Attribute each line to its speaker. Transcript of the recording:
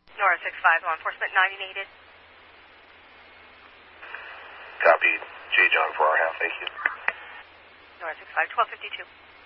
Speaker 1: Nora 6-5, law enforcement, 90 needed.
Speaker 2: Copy. J. John 4 1/2, thank you.
Speaker 1: Nora 6-5, 1252.